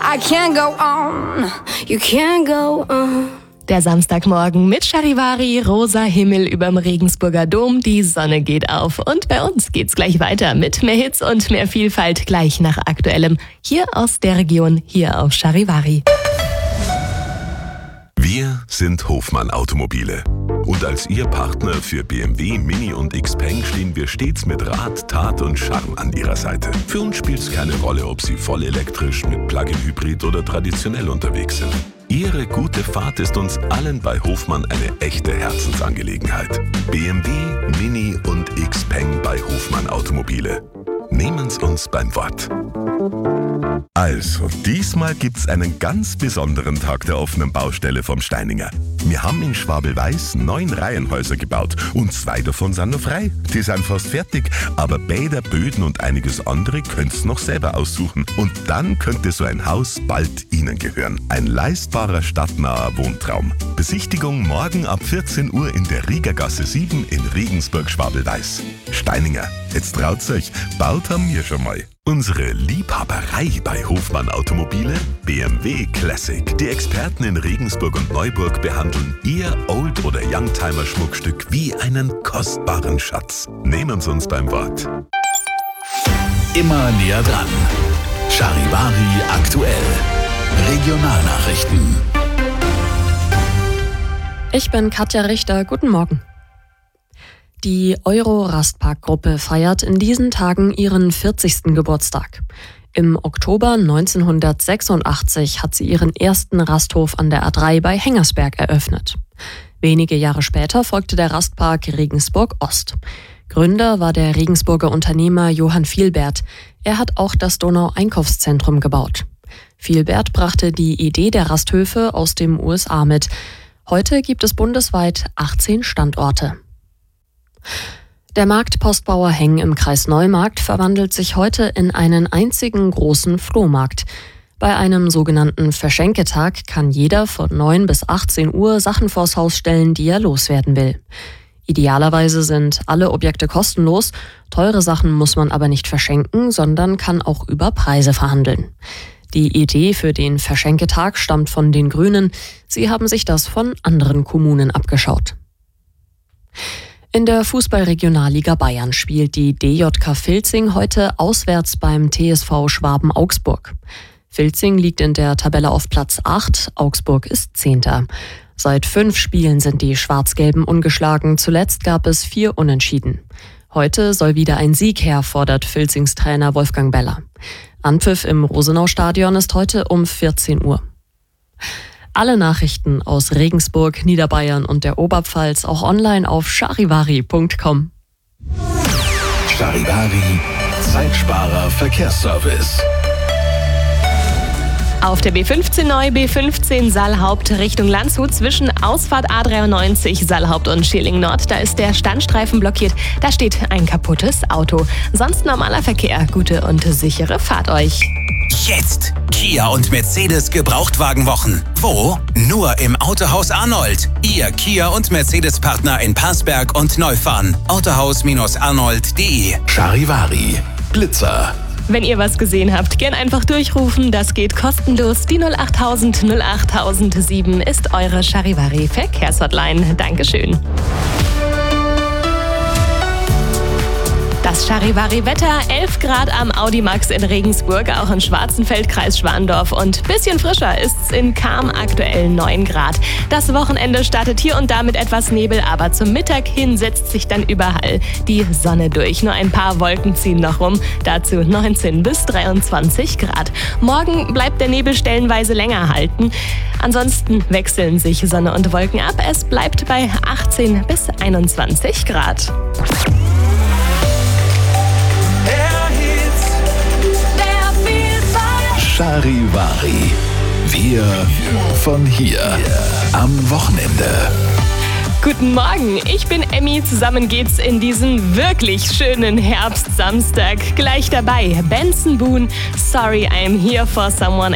I can't go on, you can't go on. Der Samstagmorgen mit Charivari, rosa Himmel überm Regensburger Dom, die Sonne geht auf. Und bei uns geht's gleich weiter mit mehr Hits und mehr Vielfalt gleich nach Aktuellem. Hier aus der Region, hier auf Charivari. Wir sind Hofmann Automobile. Und als Ihr Partner für BMW, Mini und Xpeng stehen wir stets mit Rat, Tat und Charme an Ihrer Seite. Für uns spielt es keine Rolle, ob Sie voll elektrisch, mit Plug-in-Hybrid oder traditionell unterwegs sind. Ihre gute Fahrt ist uns allen bei Hofmann eine echte Herzensangelegenheit. BMW, Mini und Xpeng bei Hofmann Automobile. Nehmen's uns beim Wort. Also, diesmal gibt's einen ganz besonderen Tag der offenen Baustelle vom Steininger. Wir haben in Schwabel-Weiß 9 Reihenhäuser gebaut und 2 davon sind noch frei. Die sind fast fertig, aber Bäder, Böden und einiges andere könnt's noch selber aussuchen. Und dann könnte so ein Haus bald Ihnen gehören. Ein leistbarer, stadtnaher Wohntraum. Besichtigung morgen ab 14 Uhr in der Riegergasse 7 in Regensburg-Schwabel-Weiß. Steininger, jetzt traut's euch, baut haben wir schon mal. Unsere Liebhaberei bei Hofmann Automobile? BMW Classic. Die Experten in Regensburg und Neuburg behandeln Ihr Old- oder Youngtimer-Schmuckstück wie einen kostbaren Schatz. Nehmen's uns beim Wort. Immer näher dran. Charivari aktuell. Regionalnachrichten. Ich bin Katja Richter, guten Morgen. Die Euro-Rastpark-Gruppe feiert in diesen Tagen ihren 40. Geburtstag. Im Oktober 1986 hat sie ihren ersten Rasthof an der A3 bei Hengersberg eröffnet. Wenige Jahre später folgte der Rastpark Regensburg Ost. Gründer war der Regensburger Unternehmer Johann Vielbert. Er hat auch das Donau-Einkaufszentrum gebaut. Vielbert brachte die Idee der Rasthöfe aus den USA mit. Heute gibt es bundesweit 18 Standorte. Der Markt Postbauer Hengen im Kreis Neumarkt verwandelt sich heute in einen einzigen großen Flohmarkt. Bei einem sogenannten Verschenketag kann jeder von 9 bis 18 Uhr Sachen vors Haus stellen, die er loswerden will. Idealerweise sind alle Objekte kostenlos, teure Sachen muss man aber nicht verschenken, sondern kann auch über Preise verhandeln. Die Idee für den Verschenketag stammt von den Grünen. Sie haben sich das von anderen Kommunen abgeschaut. In der Fußball-Regionalliga Bayern spielt die DJK Vilzing heute auswärts beim TSV Schwaben Augsburg. Vilzing liegt in der Tabelle auf Platz 8, Augsburg ist 10. Seit 5 Spielen sind die Schwarz-Gelben ungeschlagen, zuletzt gab es 4 Unentschieden. Heute soll wieder ein Sieg her, fordert Vilzings Trainer Wolfgang Beller. Anpfiff im Rosenau-Stadion ist heute um 14 Uhr. Alle Nachrichten aus Regensburg, Niederbayern und der Oberpfalz auch online auf charivari.com. Charivari, Zeitsparer Verkehrsservice. Auf der B15 neu, B15 Saalhaupt Richtung Landshut zwischen Ausfahrt A93 Saalhaupt und Schilling Nord. Da ist der Standstreifen blockiert. Da steht ein kaputtes Auto. Sonst normaler Verkehr. Gute und sichere Fahrt euch. Jetzt Kia und Mercedes Gebrauchtwagenwochen. Wo? Nur im Autohaus Arnold. Ihr Kia und Mercedes-Partner in Parsberg und Neufahren. Autohaus-arnold.de. Charivari, Blitzer. Wenn ihr was gesehen habt, gern einfach durchrufen. Das geht kostenlos. Die 08000 08007 ist eure Charivari Verkehrshotline. Dankeschön. Das Charivari-Wetter, 11 Grad am Audimax in Regensburg, auch in Schwarzenfeld, Kreis Schwandorf und bisschen frischer ist's in Cham, aktuell 9 Grad. Das Wochenende startet hier und da mit etwas Nebel, aber zum Mittag hin setzt sich dann überall die Sonne durch. Nur ein paar Wolken ziehen noch rum, dazu 19 bis 23 Grad. Morgen bleibt der Nebel stellenweise länger halten. Ansonsten wechseln sich Sonne und Wolken ab. Es bleibt bei 18 bis 21 Grad. Charivari. Wir von hier. Am Wochenende. Guten Morgen, ich bin Emmy. Zusammen geht's in diesen wirklich schönen Herbstsamstag. Gleich dabei Benson Boone, Sorry I'm Here for Someone